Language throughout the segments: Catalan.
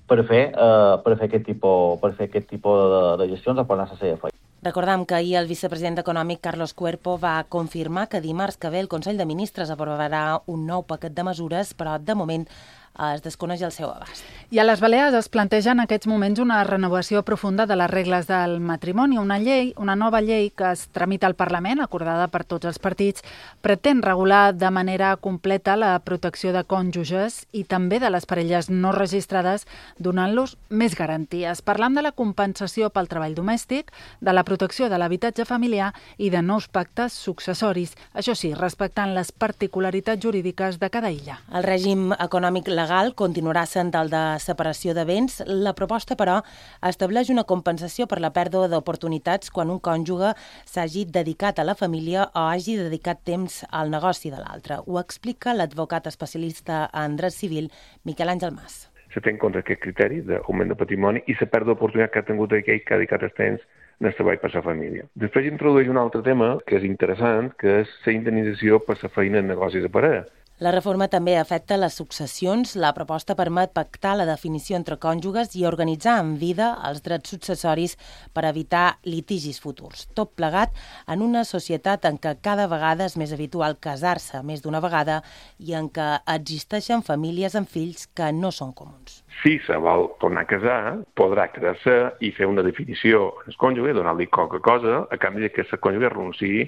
per fer aquest tipus de gestions o per anar a la seva feina. Recordem que ahir el vicepresident econòmic Carlos Cuerpo va confirmar que dimarts que ve el Consell de Ministres aprovarà un nou paquet de mesures, però de moment es desconeix el seu abast. I a les Balears es planteja en aquests moments una renovació profunda de les regles del matrimoni. Una nova llei que es tramita al Parlament, acordada per tots els partits, pretén regular de manera completa la protecció de cònjuges i també de les parelles no registrades, donant-los més garanties. Parlam de la compensació pel treball domèstic, de la protecció de l'habitatge familiar i de nous pactes successoris, això sí, respectant les particularitats jurídiques de cada illa. El règim econòmic legal continuarà sent el de separació de béns. La proposta, però, estableix una compensació per la pèrdua d'oportunitats quan un cònjuge s'hagi dedicat a la família o hagi dedicat temps al negoci de l'altre. Ho explica l'advocat especialista en dret civil, Miquel Àngel Mas. Se té en compte aquest criteri d'augment de patrimoni i la pèrdua d'oportunitat que ha tingut aquell que ha dedicat el temps en el treball per la família. Després introdueix un altre tema que és interessant, que és la indemnització per la feina en negocis de parella. La reforma també afecta les successions. La proposta permet pactar la definició entre cònjuges i organitzar en vida els drets successoris per evitar litigis futurs. Tot plegat en una societat en què cada vegada és més habitual casar-se més d'una vegada i en què existeixen famílies amb fills que no són comuns. Si se vol tornar a casar, podrà quedar-se i fer una definició al cònjuge, donar-li qualque cosa, a canvi que el cònjuge renunciï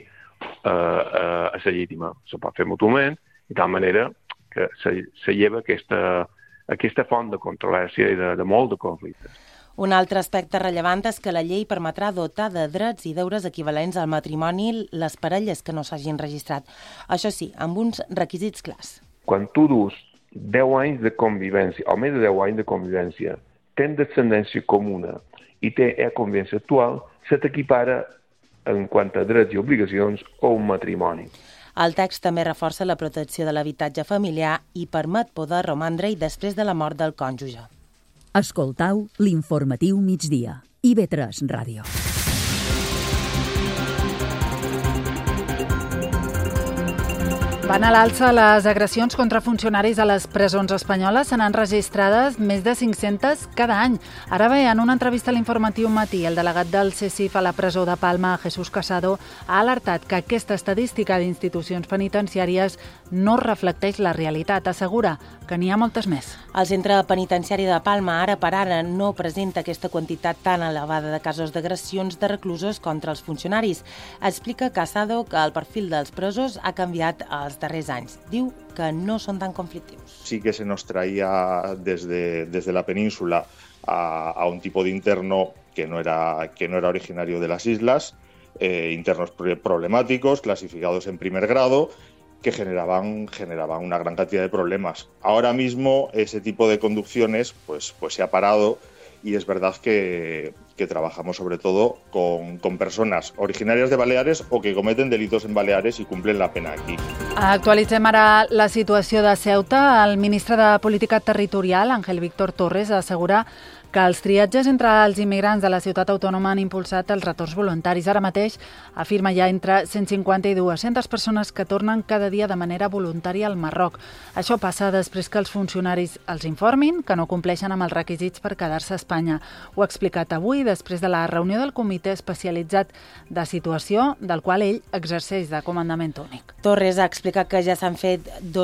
a la llítima. Se pot fer mútuament, de tal manera que se lleva aquesta font de controlància i de molt de conflictes. Un altre aspecte rellevant és que la llei permetrà dotar de drets i deures equivalents al matrimoni les parelles que no s'hagin registrat. Això sí, amb uns requisits clars. Quan tu dus 10 anys de convivència, o més de 10 anys de convivència, tens descendència comuna i té convivència actual, se t'equipara en quant a drets i obligacions a un matrimoni. El text també reforça la protecció de l'habitatge familiar i permet poder romandre-hi després de la mort del cònjuge. Escoltau l'informatiu migdia. IB3 Ràdio. Van a l'alça les agressions contra funcionaris a les presons espanyoles. Se n'han registrades més de 500 cada any. Ara bé, en una entrevista a l'Informatiu Matí, el delegat del CSIF a la presó de Palma, Jesús Casado, ha alertat que aquesta estadística d'institucions penitenciàries no reflecteix la realitat. Assegura que n'hi ha moltes més. El centre penitenciari de Palma, ara per ara, no presenta aquesta quantitat tan elevada de casos d'agressions de reclusos contra els funcionaris. Explica Casado que el perfil dels presos ha canviat els darrers anys. Diu que no són tan conflictius. Sí que se nos traía desde la península a un tipo de interno que no era originario de las islas, internos problemáticos, clasificados en primer grado, que generaban una gran cantidad de problemas. Ahora mismo ese tipo de conducciones pues se ha parado y es verdad que trabajamos sobre todo con personas originarias de Baleares o que cometen delitos en Baleares y cumplen la pena aquí. Actualitzem ara la situació de Ceuta. El ministre de Política Territorial, Ángel Víctor Torres, assegura que els triatges entre els immigrants de la ciutat autònoma han impulsat els retorns voluntaris. Ara mateix afirma ja entre 150 i 200 persones que tornen cada dia de manera voluntària al Marroc. Això passa després que els funcionaris els informin que no compleixen amb els requisits per quedar-se a Espanya. Ho ha explicat avui després de la reunió del comitè especialitzat de situació, del qual ell exerceix de comandament únic. Torres ha explicat que ja s'han fet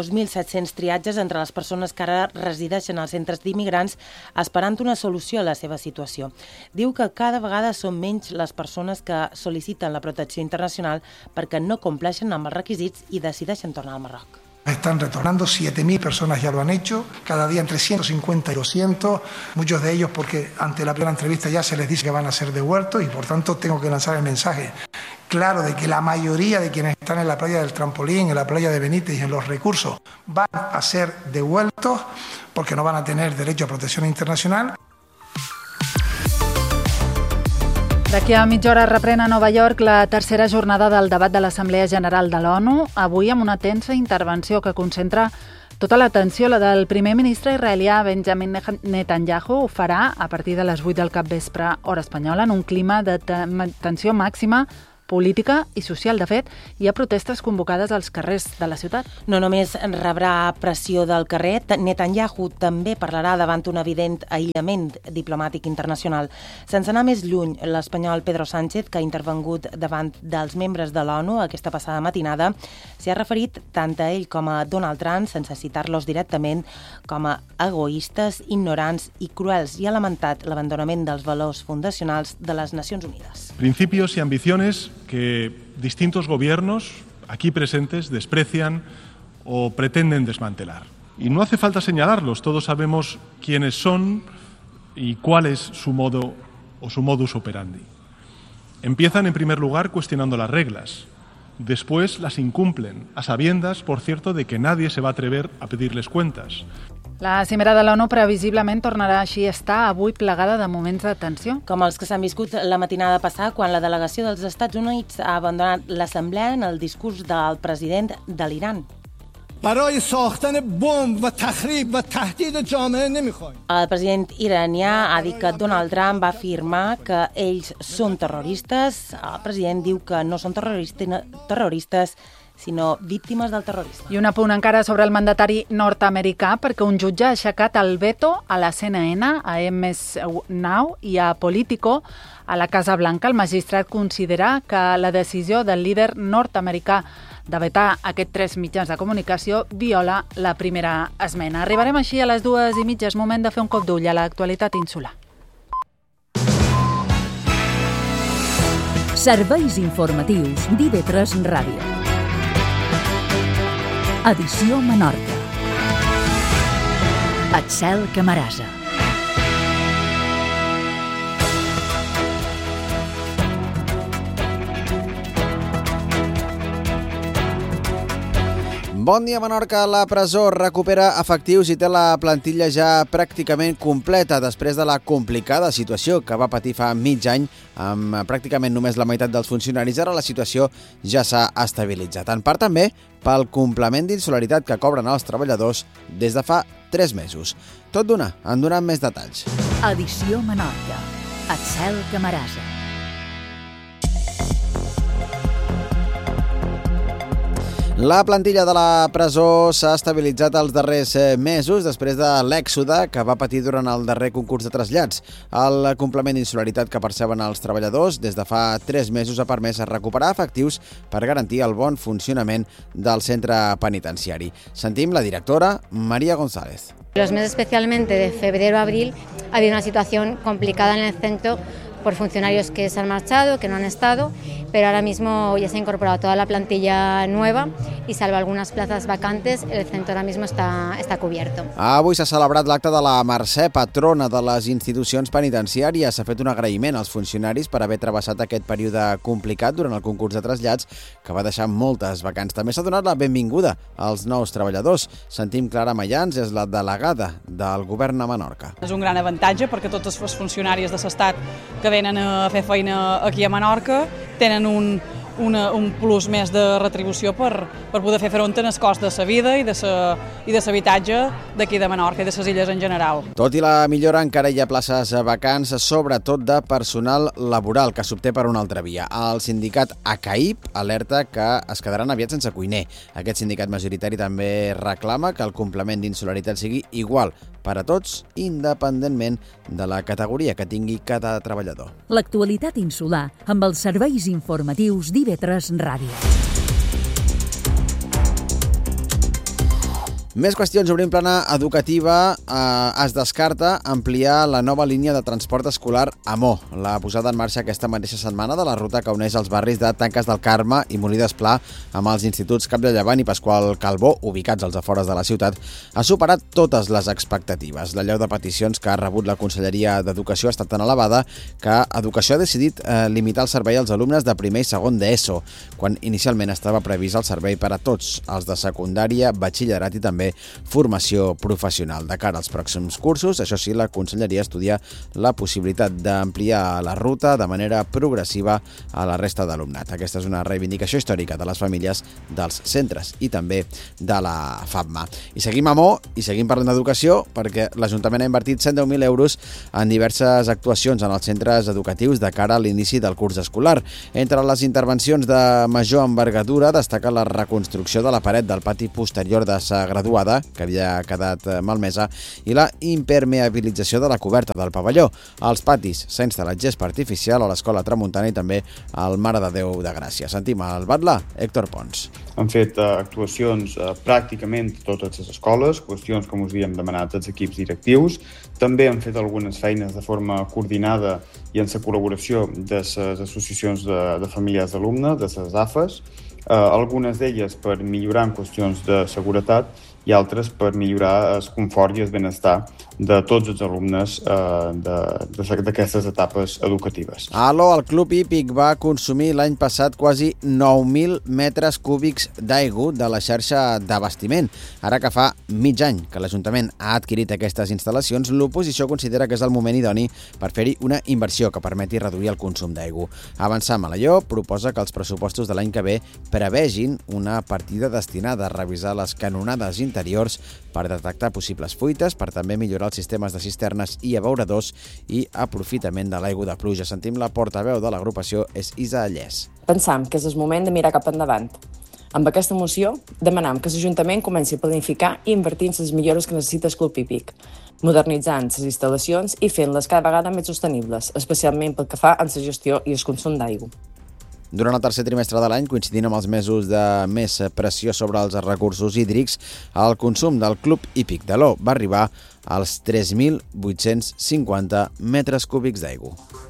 2.700 triatges entre les persones que ara resideixen als centres d'immigrants esperant una solució a la seva situació. Diu que cada vegada són menys les persones que sol·liciten la protecció internacional perquè no compleixen amb els requisits i decideixen tornar al Marroc. Están retornando, 7.000 personas ya lo han hecho, cada día entre 150 y 200, muchos de ellos porque ante la primera entrevista ya se les dice que van a ser devueltos y por tanto tengo que lanzar el mensaje claro de que la mayoría de quienes están en la playa del Trampolín, en la playa de Benítez y en los recursos van a ser devueltos porque no van a tener derecho a protección internacional. D'aquí a mitja hora reprèn a Nova York la tercera jornada del debat de l'Assemblea General de l'ONU, avui amb una tensa intervenció que concentra tota l'atenció. La del primer ministre israelià Benjamin Netanyahu ho farà a partir de les 8 del capvespre, hora espanyola, en un clima de tensió màxima política i social. De fet, hi ha protestes convocades als carrers de la ciutat. No només rebrà pressió del carrer, Netanyahu també parlarà davant un evident aïllament diplomàtic internacional. Sense anar més lluny, l'espanyol Pedro Sánchez, que ha intervengut davant dels membres de l'ONU aquesta passada matinada, s'hi ha referit tant a ell com a Donald Trump, sense citar-los directament, com a egoistes, ignorants i cruels, i ha lamentat l'abandonament dels valors fundacionals de les Nacions Unides. Principios y ambiciones que distintos gobiernos aquí presentes desprecian o pretenden desmantelar. Y no hace falta señalarlos, todos sabemos quiénes son y cuál es su modo o su modus operandi. Empiezan en primer lugar cuestionando las reglas. Después las incumplen, a sabiendas, por cierto, de que nadie se va a atrever a pedirles cuentas. La cimera de l'ONU previsiblement tornarà així a estar avui plegada de moments de tensió. Com els que s'han viscut la matinada passada quan la delegació dels Estats Units ha abandonat l'assemblea en el discurs del president de l'Iran. برای ساختن بمب و تخریب و تهدید جامعه نمیخوایم. El president iranià ha dit que Donald Trump va afirmar que ells són terroristes. El president diu que no són terroristes, sinó víctimes del terrorisme. I un apunt encara sobre el mandatari nord-americà, perquè un jutge ha aixecat el veto a la CNN, a MS Now i a Politico. A la Casa Blanca, el magistrat considera que la decisió del líder nord-americà de vetar aquests 3 mitjans de comunicació viola la primera esmena. Arribarem així a les 2:30. És moment de fer un cop d'ull a l'actualitat insular. Serveis informatius d'IV3 Ràdio. Edició Menorca. Axel Camarasa. Bon dia, Menorca. La presó recupera efectius i té la plantilla ja pràcticament completa després de la complicada situació que va patir fa mig any amb pràcticament només la meitat dels funcionaris. Ara la situació ja s'ha estabilitzat. En part també pel complement d'insolidaritat que cobren els treballadors des de fa 3 mesos. Tot d'una, en donem més detalls. Edició Menorca. Axel Camarasa. La plantilla de la presó s'ha estabilitzat els darrers mesos després de l'èxode que va patir durant el darrer concurs de trasllats. El complement d'insolidaritat que perceben els treballadors des de fa 3 mesos ha permès recuperar efectius per garantir el bon funcionament del centre penitenciari. Sentim la directora María González. Los meses especialmente de febrero a abril ha habido una situación complicada en el centro por funcionarios que se han marchado, que no han estado, pero ahora mismo ya se ha incorporado toda la plantilla nueva y salvo algunas plazas vacantes, el centro ahora mismo está cubierto. Avui s'ha celebrat l'acte de la Mercè, patrona de les institucions penitenciàries. S'ha fet un agraïment als funcionaris per haver travessat aquest període complicat durant el concurs de trasllats que va deixar moltes vacants. També s'ha donat la benvinguda als nous treballadors. Sentim Clara Mayans, és la delegada del govern a Menorca. És un gran avantatge perquè tots els funcionaris de l'Estat que venen a fer feina aquí a Menorca tenen un plus més de retribució per poder fer front als costs de la vida i de l'habitatge d'aquí de Menorca i de les illes en general. Tot i la millora, encara hi ha places vacants, sobretot de personal laboral, que s'obté per una altra via. El sindicat ACAIP alerta que es quedaran aviat sense cuiner. Aquest sindicat majoritari també reclama que el complement d'insolidaritat sigui igual per a tots, independentment de la categoria que tingui cada treballador. L'actualitat insular amb els serveis informatius d'IV3 Ràdio. Més qüestions. Obrim plana educativa. Es descarta ampliar la nova línia de transport escolar AMO. La posada en marxa aquesta mateixa setmana de la ruta que uneix els barris de Tanques del Carme i Molí d'Esplà amb els instituts Cap de Llevant i Pasqual Calbó, ubicats als afores de la ciutat, ha superat totes les expectatives. La llau de peticions que ha rebut la Conselleria d'Educació ha estat tan elevada que Educació ha decidit limitar el servei als alumnes de primer i segon d'ESO, quan inicialment estava previst el servei per a tots, els de secundària, batxillerat i també també formació professional. De cara als pròxims cursos, això sí, la Conselleria estudia la possibilitat d'ampliar la ruta de manera progressiva a la resta d'alumnat. Aquesta és una reivindicació històrica de les famílies dels centres i també de la FAPMA. I seguim a Mo i seguim parlant d'educació perquè l'Ajuntament ha invertit 110.000 euros en diverses actuacions en els centres educatius de cara a l'inici del curs escolar. Entre les intervencions de major envergadura destaca la reconstrucció de la paret del pati posterior de Sa Graduada, que havia quedat malmesa, i la impermeabilització de la coberta del pavelló. Als patis s'ha instal·lat gespa artificial a l'Escola Tramuntana i també al Mare de Déu de Gràcia. Sentim el batlle Héctor Pons. Han fet actuacions pràcticament a totes les escoles, qüestions com us havíem demanat als equips directius. També han fet algunes feines de forma coordinada i en la col·laboració de les associacions de famílies d'alumnes, de les AFES, algunes d'elles per millorar en qüestions de seguretat i altres per millorar el confort i el benestar de tots els alumnes d'aquestes etapes educatives. A Aló, el Club Hípic va consumir l'any passat quasi 9.000 metres cúbics d'aigua de la xarxa d'abastiment. Ara que fa mig any que l'Ajuntament ha adquirit aquestes instal·lacions, l'oposició considera que és el moment idoni per fer-hi una inversió que permeti reduir el consum d'aigua. Avançar Malalló proposa que els pressupostos de l'any que ve prevegin una partida destinada a revisar les canonades interiors per detectar possibles fuites, per també millorar els sistemes de cisternes i abeuradors i aprofitament de l'aigua de pluja. Sentim la portaveu de l'agrupació, és Isa Allès. Pensam que és el moment de mirar cap endavant. Amb aquesta moció demanam que l'Ajuntament comenci a planificar i invertir en les millores que necessita el Club Hípic, modernitzant les instal·lacions i fent-les cada vegada més sostenibles, especialment pel que fa en la gestió i el consum d'aigua. Durant el tercer trimestre de l'any, coincidint amb els mesos de més pressió sobre els recursos hídrics, el consum del Club Hípic d'Aló va arribar als 3.850 metres cúbics d'aigua.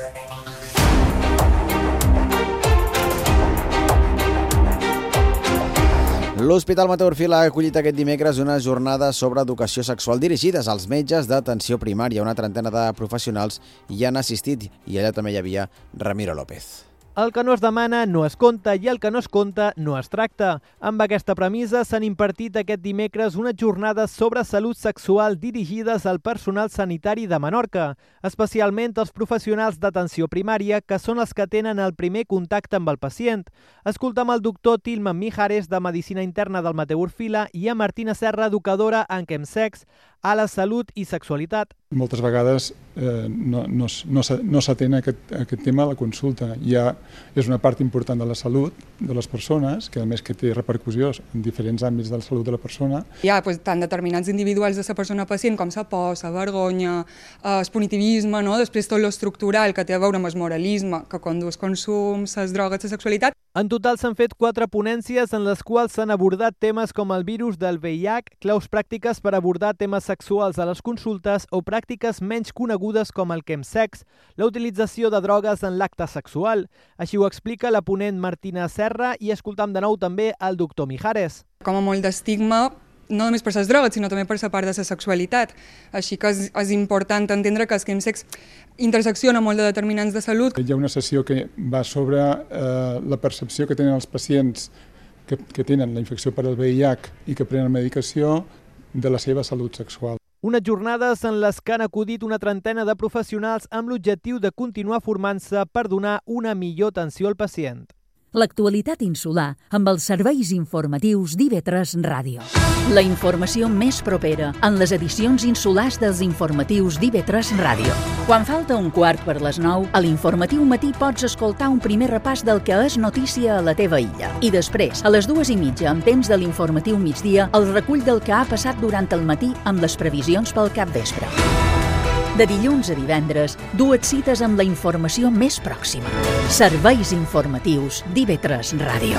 L'Hospital Mateu Orfil ha acollit aquest dimecres una jornada sobre educació sexual dirigides als metges d'atenció primària. Una trentena de professionals hi han assistit i allà també hi havia Ramiro López. El que no es demana no es conta i el que no es conta no es tracta. Amb aquesta premissa s'han impartit aquest dimecres unes jornades sobre salut sexual dirigides al personal sanitari de Menorca, especialment els professionals d'atenció primària, que són els que tenen el primer contacte amb el pacient. Escoltam el doctor Tilman Mijares, de Medicina Interna del Mateu Orfila, i a Martina Serra, educadora en Chemsex, a la salut i sexualitat. Moltes vegades no s'atén aquest tema a la consulta. És una part important de la salut de les persones, que a més que té repercussions en diferents àmbits de la salut de la persona. Hi ha tant determinants individuals de la persona pacient com la por, la vergonya, el punitivisme, després tot l'estructural que té a veure amb el moralisme que condueix el consum, les drogues, la sexualitat. En total s'han fet 4 ponències en les quals s'han abordat temes com el virus del VIH, claus pràctiques per abordar temes sexuals a les consultes o pràctiques menys conegudes com el chemsex, la utilització de drogues en l'acte sexual. Així ho explica la ponent Martina Serra i escoltam de nou també el doctor Mijares. Com a molt d'estigma, no només per les drogues, sinó també per la part de la sexualitat. Així que és important entendre que el chemsex intersecciona molt de determinants de salut. Hi ha una sessió que va sobre la percepció que tenen els pacients que tenen la infecció per al VIH i que prenen medicació de la seva salut sexual. Unes jornades en les que han acudit una trentena de professionals amb l'objectiu de continuar formant-se per donar una millor atenció al pacient. L'actualitat insular amb els serveis informatius d'IV3 Ràdio. La informació més propera en les edicions insulars dels informatius d'IV3 Ràdio. Quan falta 9:15, a l'informatiu matí pots escoltar un primer repàs del que és notícia a la teva illa. I després, a les 2:30, amb temps de l'informatiu migdia, el recull del que ha passat durant el matí amb les previsions pel capvespre. De dilluns a divendres, 2 cites amb la informació més pròxima. Serveis informatius d'IV3 Ràdio.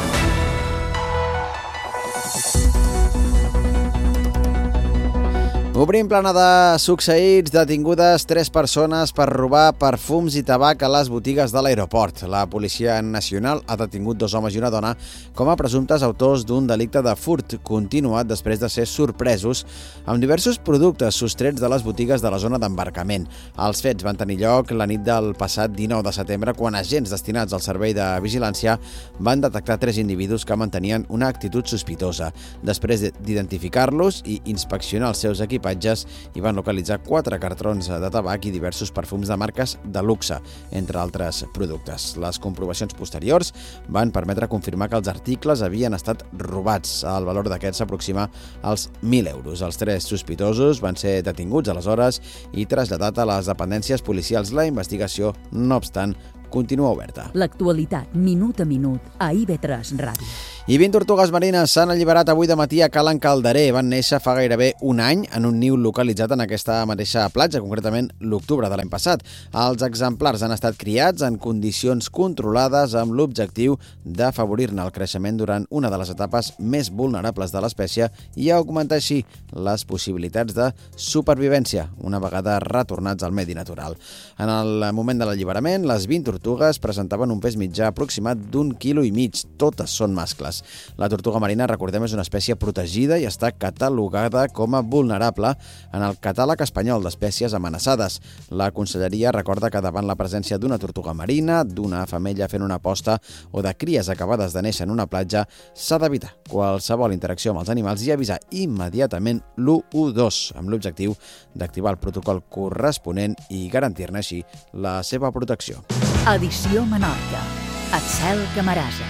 Obrim plana de succeïts, detingudes 3 persones per robar perfums i tabac a les botigues de l'aeroport. La Policia Nacional ha detingut 2 homes i una dona com a presumptes autors d'un delicte de furt continuat després de ser sorpresos amb diversos productes sostrets de les botigues de la zona d'embarcament. Els fets van tenir lloc la nit del passat 19 de setembre quan agents destinats al servei de vigilància van detectar 3 individus que mantenien una actitud sospitosa. Després d'identificar-los i inspeccionar els seus equipatges, i van localitzar 4 cartrons de tabac i diversos perfums de marques de luxe, entre altres productes. Les comprovacions posteriors van permetre confirmar que els articles havien estat robats. El valor d'aquests s'aproxima als 1.000 euros. Els 3 sospitosos van ser detinguts aleshores i traslladat a les dependències policials. La investigació, no obstant, continua oberta. L'actualitat, minut a minut, a IB3 Ràdio. I 20 tortugues marines s'han alliberat avui de matí a Calen Calderer. Van néixer fa gairebé un any en un niu localitzat en aquesta mateixa platja, concretament l'octubre de l'any passat. Els exemplars han estat criats en condicions controlades amb l'objectiu d'afavorir-ne el creixement durant una de les etapes més vulnerables de l'espècie i augmentar així les possibilitats de supervivència una vegada retornats al medi natural. En el moment de l'alliberament, les 20 tortugues presentaven un pes mitjà aproximat d'1,5 kg. Totes són mascles. La tortuga marina, recordem, és una espècie protegida i està catalogada com a vulnerable en el catàleg espanyol d'espècies amenaçades. La Conselleria recorda que davant la presència d'una tortuga marina, d'una femella fent una posta o de cries acabades de néixer en una platja, s'ha d'evitar qualsevol interacció amb els animals i avisar immediatament l'112 amb l'objectiu d'activar el protocol corresponent i garantir-ne així la seva protecció. Edició Menorca. Axel Camarasa.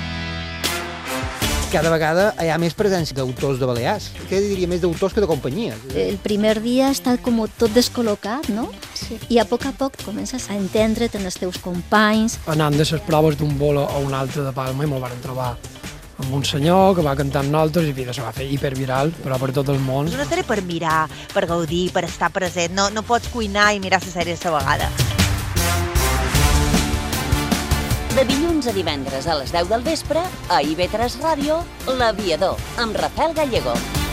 Cada vegada hi ha més presència d'autors de Balears. Què diria, més d'autors que de companyies. El primer dia està com tot descol·locat, no? Sí. I a poc comences a entendre't en els teus companys. Anant de les proves d'un vol a un altre de Palma i me'l van trobar amb un senyor que va cantar amb nosaltres i se va fer hiperviral, però per tot el món. És una sèrie per mirar, per gaudir, per estar present. No pots cuinar i mirar la sèrie a la vegada. De dilluns a divendres a les 10 del vespre, a IB3 Ràdio, L'Aviador, amb Rafael Gallego.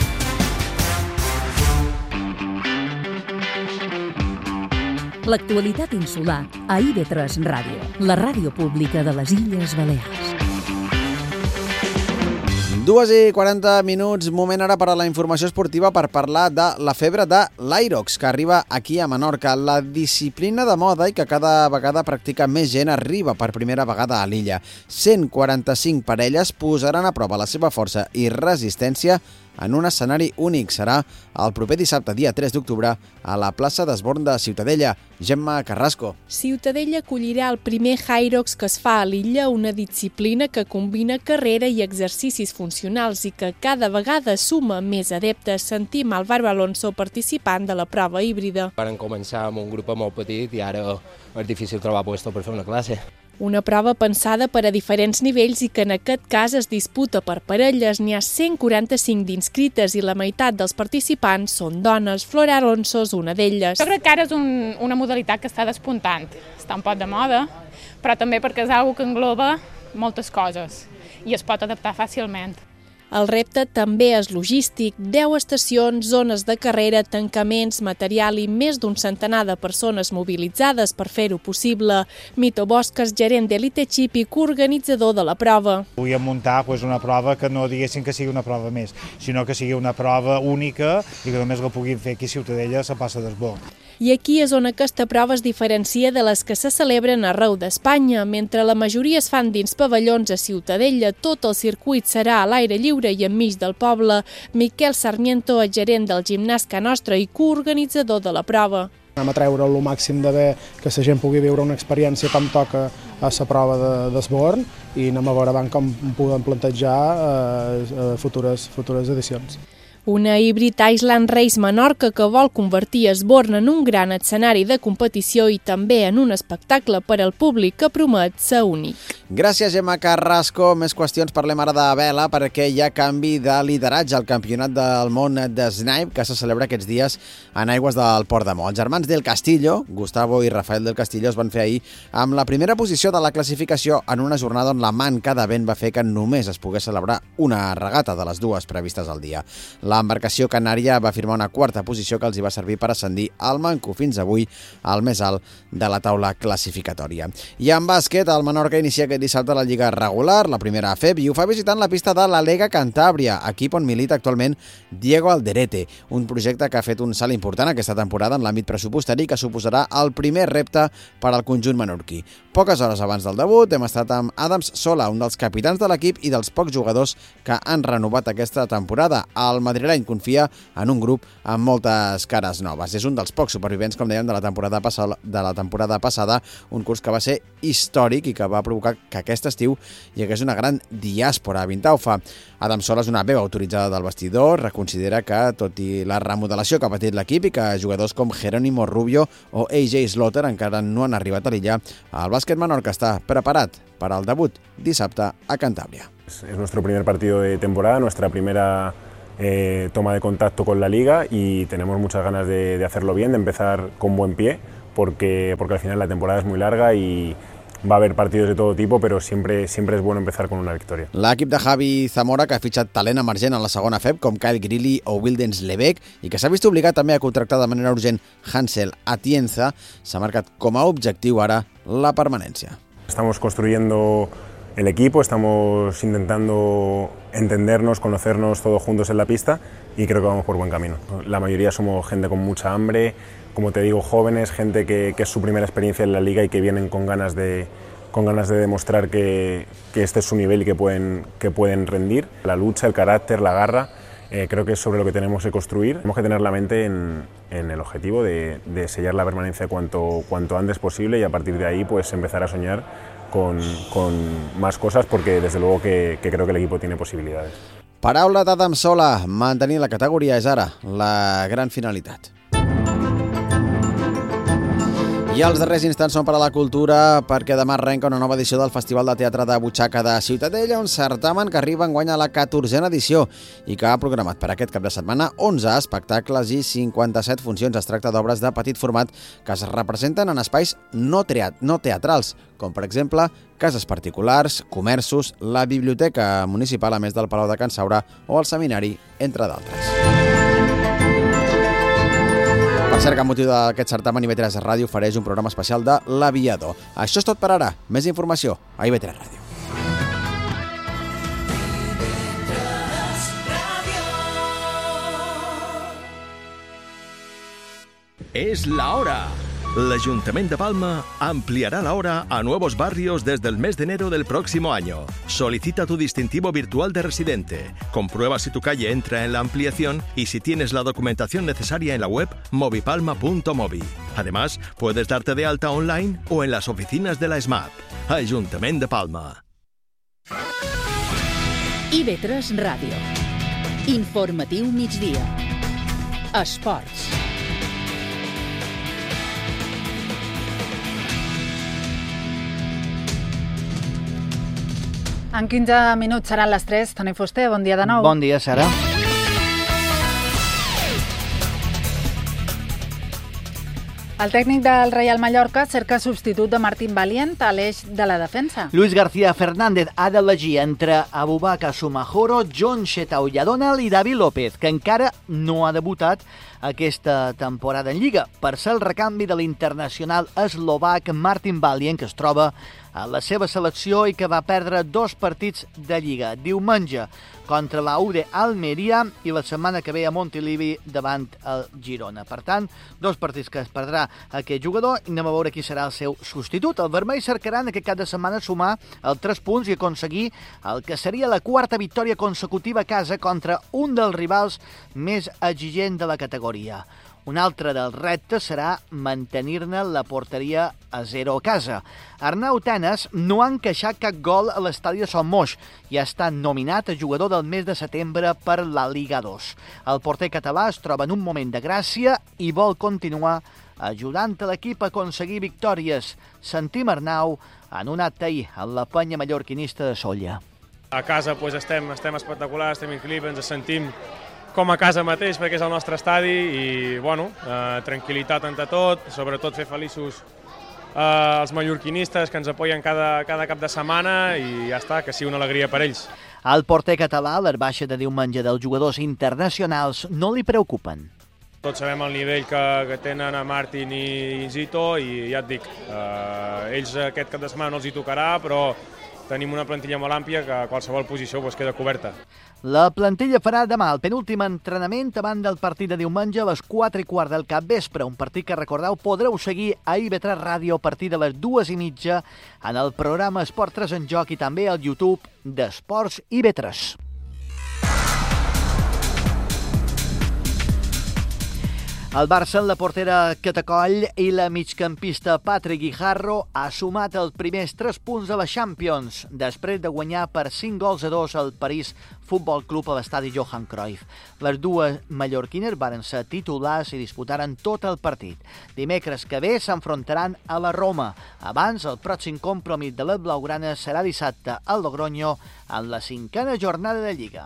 L'actualitat insular a IB3 Ràdio, la ràdio pública de les Illes Balears. 2:40, moment ara per a la informació esportiva per parlar de la febre de l'Irox, que arriba aquí a Menorca. La disciplina de moda i que cada vegada practica més gent arriba per primera vegada a l'illa. 145 parelles posaran a prova la seva força i resistència en un escenari únic. Serà el proper dissabte, dia 3 d'octubre, a la plaça d'Esborn de Ciutadella. Gemma Carrasco. Ciutadella acollirà el primer Hyrox que es fa a l'illa, una disciplina que combina carrera i exercicis funcionals i que cada vegada suma més adeptes. Sentim Álvaro Alonso, participant de la prova híbrida. Vam començar amb un grup molt petit i ara és difícil trobar puesto per fer una classe. Una prova pensada per a diferents nivells i que en aquest cas es disputa per parelles. N'hi ha 145 d'inscrites i la meitat dels participants són dones. Flora Alonso és una d'elles. Jo crec que ara és una modalitat que està despuntant. Està un poc de moda, però també perquè és una que engloba moltes coses i es pot adaptar fàcilment. El repte també és logístic. 10 estacions, zones de carrera, tancaments, material i més d'un centenar de persones mobilitzades per fer-ho possible. Mito Bosques, gerent d'Elite Chip i coorganitzador de la prova. Vull muntar una prova que no diguessin que sigui una prova més, sinó que sigui una prova única i que només la puguin fer aquí a Ciutadella a la plaça d'Esborn. I aquí és on aquesta prova es diferencia de les que se celebren arreu d'Espanya. Mentre la majoria es fan dins pavellons a Ciutadella, tot el circuit serà a l'aire lliure i enmig del poble. Miquel Sarmiento, gerent del gimnàs Ca Nostra i coorganitzador de la prova. Anem a treure el màxim de bé que la gent pugui viure una experiència com toca a la prova d'Esborn i anem a veure com podem plantejar futures edicions. Una híbrid Island Race Menorca que vol convertir Esborn en un gran escenari de competició i també en un espectacle per al públic que promet ser únic. Gràcies, Gemma Carrasco. Més qüestions, parlem ara de vela perquè hi ha canvi de lideratge al Campionat del Món de Snipe que se celebra aquests dies en aigües del Port de Mó. Els germans del Castillo, Gustavo i Rafael del Castillo, es van fer ahir amb la primera posició de la classificació en una jornada on la manca de vent va fer que només es pogués celebrar una regata de les dues previstes al dia. L'embarcació canària va firmar una quarta posició que els hi va servir per ascendir al Manco, fins avui al més alt de la taula classificatòria. I en bàsquet, el Menorca inicia aquest dissabte la Lliga regular, la primera AFEB, i ho fa visitant la pista de la Lega Cantàbria, equip on milita actualment Diego Alderete, un projecte que ha fet un salt important aquesta temporada en l'àmbit pressupostari que suposarà el primer repte per al conjunt menorquí. Poques hores abans del debut hem estat amb Adams Sola, un dels capitans de l'equip i dels pocs jugadors que han renovat aquesta temporada. El madrileny confia en un grup amb moltes cares noves. És un dels pocs supervivents, com dèiem, de la temporada passada, un curs que va ser històric i que va provocar que aquest estiu hi hagués una gran diàspora a Vintaufa. Adams Sola és una veu autoritzada del vestidor, reconsidera que, tot i la remodelació que ha patit l'equip i que jugadors com Jerónimo Rubio o AJ Slaughter encara no han arribat a l'illa, el bàsquet Menorca està preparat per al debut dissabte a Cantàbria. Es nuestro primer partido de temporada, nuestra primera toma de contacto con la liga y tenemos muchas ganas de hacerlo bien, de empezar con buen pie, porque al final la temporada es muy larga y va a haver partidos de todo tipo, però sempre és bueno empezar con una victòria. L'equip de Javi Zamora, que ha fitxat talent emergent en la segona FEB, com Kyle Grilly o Wildens Lebec, i que s'ha vist obligat també a contractar de manera urgent Hansel Atienza, s'ha marcat com a objectiu ara la permanència. Estamos construyendo el equipo, estamos intentando entendernos, conocernos todos juntos en la pista y creo que vamos por buen camino. La mayoría somos gente con mucha hambre, como te digo, jóvenes, gente que es su primera experiencia en la liga y que vienen con ganas de demostrar que este es su nivel y que pueden rendir. La lucha, el carácter, la garra, creo que es sobre lo que tenemos que construir. Tenemos que tener la mente en el objetivo de sellar la permanencia cuanto antes posible y a partir de ahí pues empezar a soñar con más cosas porque desde luego que creo que el equipo tiene posibilidades. Paraula d'Adam Sola, mantenir la categoria és ara la gran finalitat. I els darrers instants són per a la cultura, perquè demà arrenca una nova edició del Festival de Teatre de Butxaca de Ciutadella, un certamen que arriba enguany a la 14a edició i que ha programat per aquest cap de setmana 11 espectacles i 57 funcions. Es tracta d'obres de petit format que es representen en espais no teatrals, com per exemple cases particulars, comerços, la biblioteca municipal, a més del Palau de Can Saura o el seminari, entre d'altres. Per cert, que amb motiu d'aquest certamen, IB3 Ràdio ofereix un programa especial de L'Aviador. Això és tot per ara. Més informació a IB3 Ràdio. Es la hora. L'Ayuntamiento de Palma ampliará la hora a nuevos barrios desde el mes de enero del próximo año. Solicita tu distintivo virtual de residente. Comprueba si tu calle entra en la ampliación y si tienes la documentación necesaria en la web movipalma.movi. Además, puedes darte de alta online o en las oficinas de la SMAP. Ayuntamiento de Palma. IB3 Ràdio. Informatiu migdia. Esports. En 15 minuts seran les 3. Toni Fuster, bon dia de nou. Bon dia, Sara. El tècnic del Reial Mallorca cerca substitut de Martín Valient a l'eix de la defensa. Luis García Fernández ha d'elegir entre Abubakar Sumahoro, John Shetauyadonal i David López, que encara no ha debutat aquesta temporada en Lliga, per ser el recanvi de l'internacional eslovac Martin Valient, que es troba a la seva selecció i que va perdre 2 partits de Lliga. Diumenge contra la UD Almeria i la setmana que ve a Montilivi davant el Girona. Per tant, 2 partits que es perdrà aquest jugador i anem a veure qui serà el seu substitut. El vermell cercarà en aquest cap de setmana sumar els 3 punts i aconseguir el que seria la 4a victòria consecutiva a casa contra un dels rivals més exigents de la categoria. Un altre dels reptes serà mantenir-ne la porteria a 0 a casa. Arnau Tenas no ha encaixat cap gol a l'estadi de Son Moix i ha estat nominat a jugador del mes de setembre per la Liga 2. El porter català es troba en un moment de gràcia i vol continuar ajudant a l'equip a aconseguir victòries. Sentim Arnau en un acte ahir a la penya mallorquinista de Sóller. A casa estem espectaculars, estem increïbles, ens sentim com a casa mateix, perquè és el nostre estadi i, tranquil·litat entre tot, sobretot fer feliços els mallorquinistes que ens apoyen cada cap de setmana i ja està, que sigui una alegria per ells. Al porter català, les baixes de diumenge dels jugadors internacionals no li preocupen. Tots sabem el nivell que tenen a Martin i Zito i ja et dic, ells aquest cap de setmana no els hi tocarà, però tenim una plantilla molt àmplia que a qualsevol posició queda coberta. La plantilla farà demà el penúltim entrenament abans del partit de diumenge a les 4:15 del capvespre, un partit que, recordeu, podreu seguir a IB3 Ràdio a partir de les 2:30 en el programa Esport 3 en Joc i també al YouTube d'Esports IB3. El Barça, la portera Catacoll i la migcampista Patrick Guijarro ha sumat els primers 3 punts a la Champions després de guanyar per 5-2 al París Futbol Club a l'estadi Johan Cruyff. Les dues mallorquines varen ser titulars i disputaren tot el partit. Dimecres que ve s'enfrontaran a la Roma. Abans, el pròxim compromís de les blaugranes serà dissabte al Logroño en la 5a jornada de Lliga.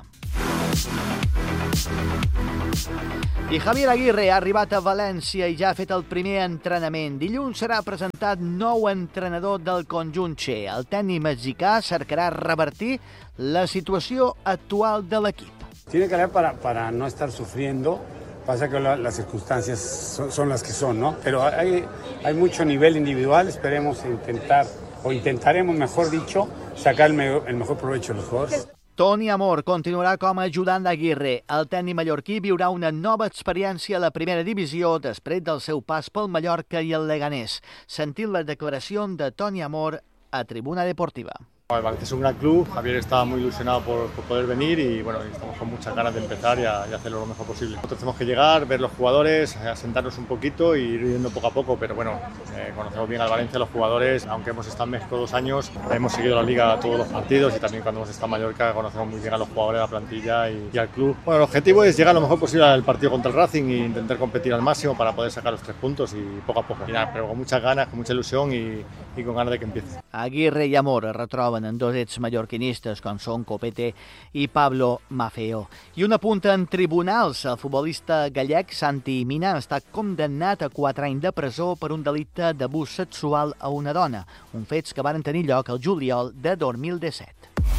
I Javier Aguirre ha arribat a València i ja ha fet el primer entrenament. Dilluns serà presentat nou entrenador del conjunt Che. El tècnic mexicà cercarà revertir la situació actual de l'equip. Tiene que haber para no estar sufriendo. Pasa que las circunstancias son las que son, ¿no? Pero hay mucho nivel individual. Esperemos intentaremos, mejor dicho, sacar el mejor provecho de los jugadores. Toni Amor continuarà com a ajudant d'Aguirre. El tècnic mallorquí viurà una nova experiència a la primera divisió després del seu pas pel Mallorca i el Leganés. Sentim les declaracions de Toni Amor a Tribuna Deportiva. El Valencia es un gran club, Javier está muy ilusionado por poder venir y bueno, estamos con muchas ganas de empezar y hacerlo lo mejor posible. Nosotros tenemos que llegar, ver los jugadores, asentarnos un poquito y ir yendo poco a poco, pero bueno, conocemos bien al Valencia, los jugadores, aunque hemos estado en México 2 años, hemos seguido la liga todos los partidos y también cuando hemos estado en Mallorca conocemos muy bien a los jugadores, a la plantilla y al club. Bueno, el objetivo es llegar lo mejor posible al partido contra el Racing e intentar competir al máximo para poder sacar los 3 puntos y poco a poco. Y nada, pero con muchas ganas, con mucha ilusión y con ganas de que empiece. Aguirre i Amor es retroben en dos ets mallorquinistes com són Copete i Pablo Maffeo. I una punta en tribunals. El futbolista gallec Santi Mina ha estat condemnat a 4 anys de presó per un delicte d'abús sexual a una dona, un fets que van tenir lloc el juliol de 2017.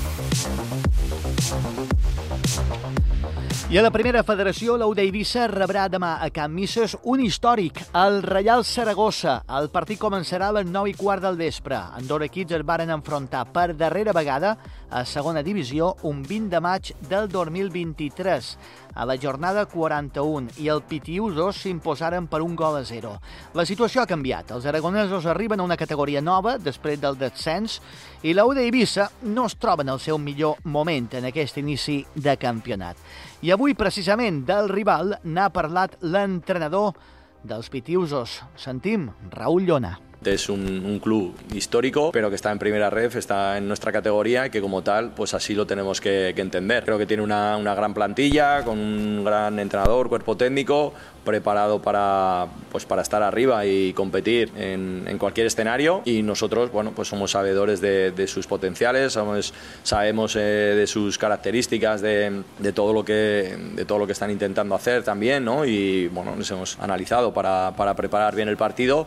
I a la primera federació, l'U d'Eivissa rebrà demà a Can Misses un històric, el Reial Saragossa. El partit començarà a les 9:15 del vespre. Ambdós equips es varen enfrontar per darrera vegada a segona divisió un 20 de maig del 2023. A la jornada 41 i el Pitiusos s'imposaren per 1-0. La situació ha canviat. Els aragonesos arriben a una categoria nova després del descens i l'U d'Eivissa no es troba en el seu millor moment en aquest inici de campionat. I avui, precisament, del rival n'ha parlat l'entrenador dels Pitiusos. Sentim Raúl Llona. Es un club histórico, pero que está en primera ref, está en nuestra categoría y que como tal, pues así lo tenemos que entender. Creo que tiene una gran plantilla, con un gran entrenador, cuerpo técnico, preparado para estar arriba y competir en cualquier escenario, y nosotros, bueno, pues somos sabedores de sus potenciales, sabemos de sus características, de todo lo que están intentando hacer también, ¿no? Y bueno, nos hemos analizado para preparar bien el partido.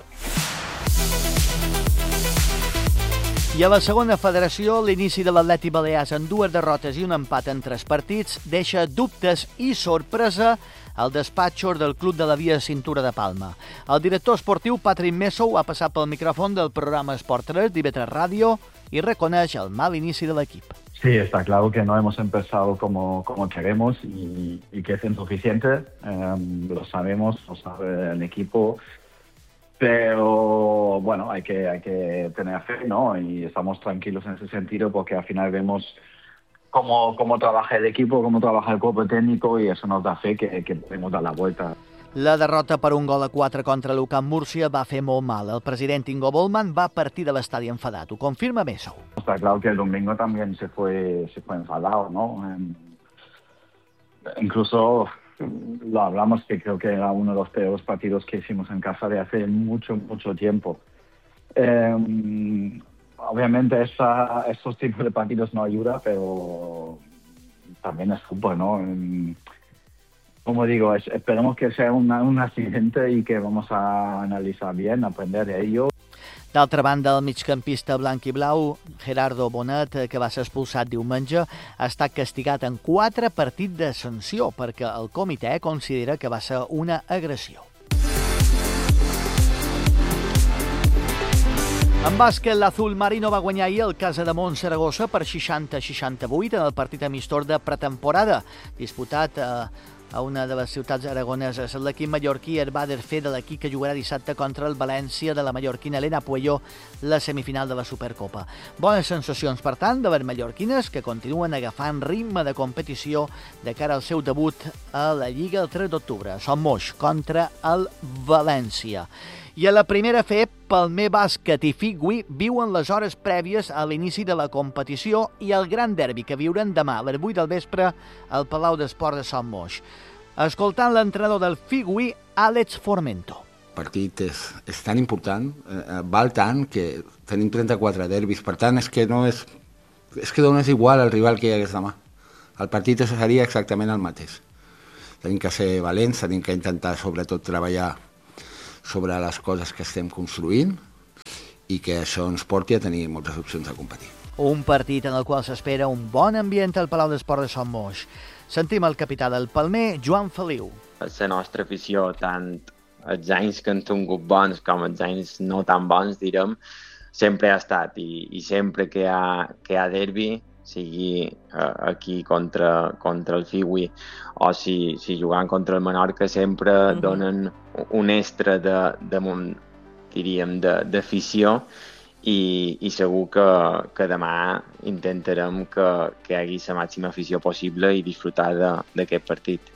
I a la segona federació, l'inici de l'Atlètic Balears amb 2 derrotes i un empat en 3 partits deixa dubtes i sorpresa al despatxor del Club de la Via Cintura de Palma. El director esportiu Patrick Messou ha passat pel micròfon del programa Esport 3 d'IB3 Ràdio i reconeix el mal inici de l'equip. Sí, está claro que no hemos empezado como queremos y que es insuficiente. Lo sabemos, lo sabe el equipo. Pero bueno, hay que tener fe, ¿no? Y estamos tranquilos en ese sentido porque al final vemos cómo trabaja el equipo, cómo trabaja el cuerpo técnico y eso nos da fe que podemos dar la vuelta. La derrota per 1-4 contra l'UCAM Múrcia va fer molt mal. El president Ingo Bollmann va partir de l'estadi enfadat. Ho confirma Messou. Está claro que el domingo también se fue enfadado, ¿no? Incluso lo hablamos, que creo que era uno de los peores partidos que hicimos en casa de hace mucho tiempo. Obviamente estos tipos de partidos no ayudan, pero también es fútbol, ¿no? Como digo, esperemos que sea un accidente y que vamos a analizar bien, aprender de ello. D'altra banda, el migcampista blanc i blau, Gerardo Bonet, que va ser expulsat diumenge, ha estat castigat en 4 partits de sanció perquè el comitè considera que va ser una agressió. En bàsquet, l'Azul Marino va guanyar ahir el Casademont Saragossa per 60-68 en el partit amistós de pretemporada, disputat a una de les ciutats aragoneses. L'equip mallorquí es va desfer de l'equip que jugarà dissabte contra el València de la mallorquina Elena Puello, la semifinal de la Supercopa. Bones sensacions, per tant, de les mallorquines, que continuen agafant ritme de competició de cara al seu debut a la Lliga el 3 d'octubre. Som Moix contra el València. I a la primera fe, Palmer Bàsquet i Figui viuen les hores prèvies a l'inici de la competició i el gran derbi que viuran demà a les 8 del vespre al Palau d'Esport de Sant Moix. Escoltant l'entrenador del Figui, Àlex Formento. El partit és tan important, val tant que tenim 34 derbis, per tant és que dones igual al rival que hi hagués demà. El partit seria exactament el mateix. Tenim que ser valents, tenim que intentar sobretot treballar sobre les coses que estem construint i que això ens porti a tenir moltes opcions de competir. Un partit en el qual s'espera un bon ambient al Palau d'Esport de Sant Moix. Sentim el capità del Palmer, Joan Feliu. La nostra afició, tant els anys que han tingut bons com els anys no tan bons, direm, sempre ha estat i sempre que hi ha derbi, sigui aquí contra el Figui o si jugant contra el Menorca, sempre donen un extra d'afició i segur que demà intentarem que hi hagi la màxima afició possible i disfrutar d'aquest partit.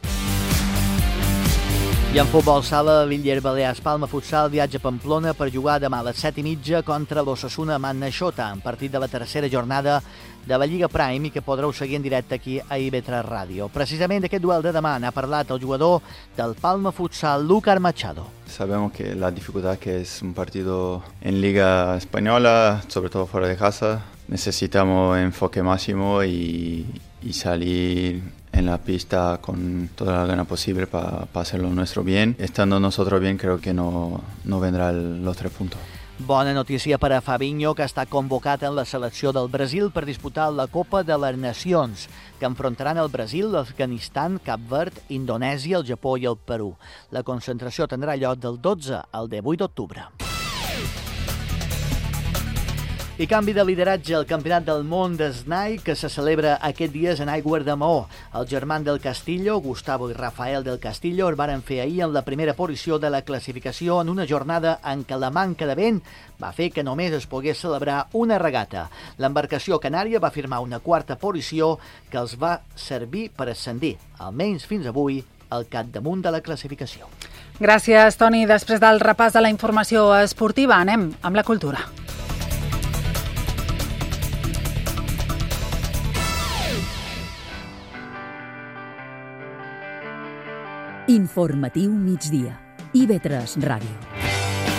I en futbol sala, l'Iller Balears Palma Futsal viatja a Pamplona per jugar demà a les 7:30 contra l'Osasuna Mannaixota, en partit de la tercera jornada de la Lliga Prime i que podreu seguir en directe aquí a IB3 Ràdio. Precisament d'aquest duel de demà n'ha parlat el jugador del Palma Futsal, Lucas Machado. Sabemos que la dificultad que es un partido en Liga Española, sobre todo fuera de casa, necesitamos enfoque máximo y salir en la pista con toda la gana posible para hacerlo nuestro bien. Estando nosotros bien, creo que no vendrán los 3 puntos. Bona notícia per a Fabinho, que està convocat en la selecció del Brasil per disputar la Copa de les Nacions, que enfrontaran el Brasil, l'Afganistan, Cap Verd, Indonèsia, el Japó i el Perú. La concentració tindrà lloc del 12 al 18 d'octubre. I canvi de lideratge al Campionat del Món d'Snai, que se celebra aquest dies en aigües de Maó. El germán del Castillo, Gustavo i Rafael del Castillo, es varen fer ahir en la primera posició de la classificació en una jornada en què la manca de vent va fer que només es pogués celebrar una regata. L'embarcació canària va firmar una quarta posició que els va servir per ascendir, almenys fins avui, al capdamunt de la classificació. Gràcies, Toni. Després del repàs de la informació esportiva, anem amb la cultura. Informatiu migdia. IB3 Ràdio.